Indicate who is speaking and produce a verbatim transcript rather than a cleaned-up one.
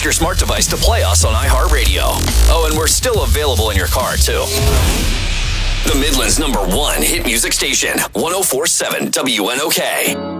Speaker 1: Ask your smart device to play us on iHeartRadio. Oh, and we're still available in your car, too. The Midland's number one hit music station, one oh four point seven W N O K.